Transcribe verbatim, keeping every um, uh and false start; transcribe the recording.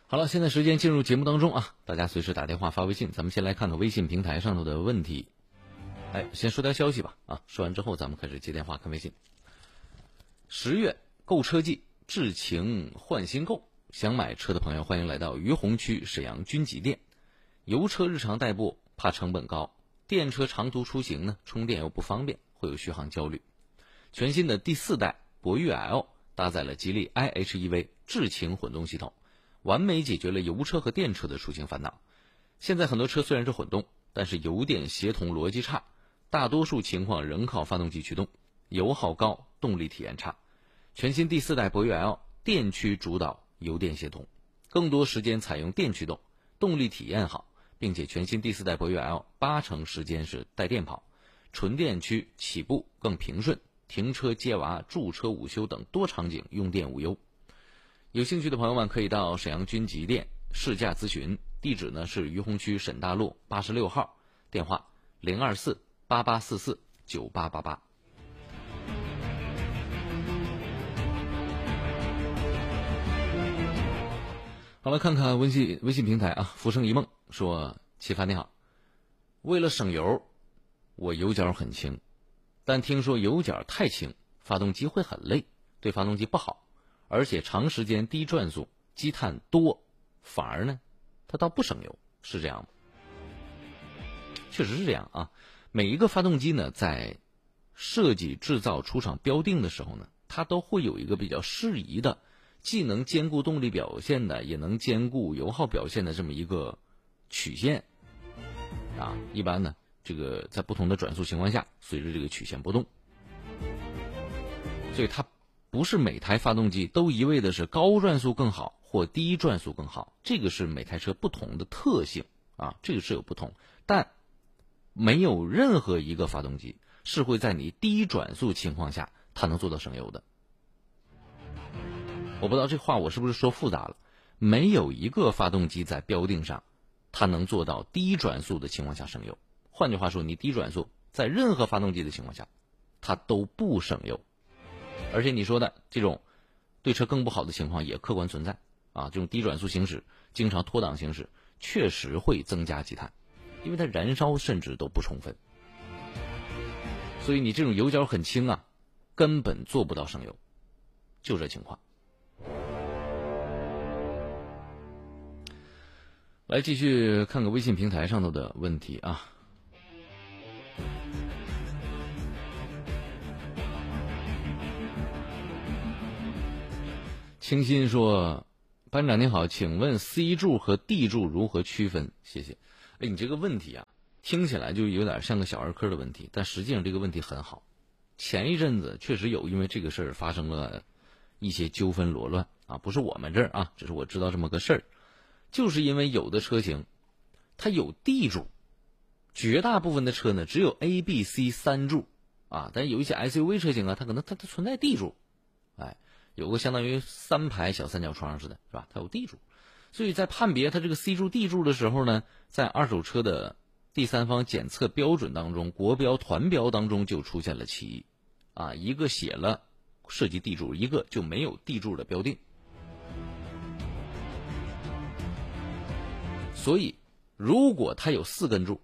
好了，现在时间进入节目当中啊，大家随时打电话发微信，咱们先来看看微信平台上头的问题。哎，先说条消息吧啊，说完之后咱们开始接电话看微信。十月购车季，智擎换新购，想买车的朋友欢迎来到于洪区沈阳君集店。油车日常代步怕成本高，电车长途出行呢充电又不方便，会有续航焦虑。全新的第四代博越 L 搭载了吉利 I H E V 智擎混动系统，完美解决了油车和电车的出行烦恼。现在很多车虽然是混动，但是油电协同逻辑差，大多数情况仍靠发动机驱动，油耗高，动力体验差。全新第四代博越 L 电驱主导，油电协同，更多时间采用电驱动，动力体验好，并且全新第四代博越 L 八成时间是带电跑，纯电区起步更平顺，停车接娃、驻车午休等多场景用电无忧。有兴趣的朋友们可以到沈阳君集店试驾咨询，地址呢是于洪区沈大路八十六号，电话零二四八八四四九八八八。好了，看看微信微信平台啊，浮生一梦说：启发你好，为了省油，我油脚很轻，但听说油脚太轻，发动机会很累，对发动机不好，而且长时间低转速，积碳多，反而呢，它倒不省油，是这样吗？确实是这样啊。每一个发动机呢，在设计、制造、出厂标定的时候呢，它都会有一个比较适宜的，既能兼顾动力表现的，也能兼顾油耗表现的这么一个曲线啊。一般呢，这个在不同的转速情况下，随着这个曲线波动，所以它不是每台发动机都一味的是高转速更好或低转速更好，这个是每台车不同的特性啊，这个是有不同，但没有任何一个发动机是会在你低转速情况下它能做到省油的。我不知道这话我是不是说复杂了，没有一个发动机在标定上它能做到低转速的情况下省油。换句话说，你低转速在任何发动机的情况下它都不省油。而且你说的这种对车更不好的情况也客观存在啊，这种低转速行驶，经常脱档行驶，确实会增加积碳，因为它燃烧甚至都不充分。所以你这种油脚很轻啊，根本做不到省油，就这情况。来继续看个微信平台上头的问题啊。清新说：班长您好，请问 C 柱和 D 柱如何区分？谢谢。哎，你这个问题啊，听起来就有点像个小儿科的问题，但实际上这个问题很好。前一阵子确实有因为这个事儿发生了一些纠纷罗乱啊，不是我们这儿啊，只是我知道这么个事儿。就是因为有的车型它有 D 柱，绝大部分的车呢只有 A、B、C 三柱啊，但有一些 S U V 车型啊，它可能它它存在 D 柱，哎，有个相当于三排小三角窗似的，是吧？它有 D 柱，所以在判别它这个 C 柱 D 柱的时候呢，在二手车的第三方检测标准当中，国标团标当中就出现了歧义啊，一个写了涉及 D 柱，一个就没有 D 柱的标定。所以如果它有四根柱，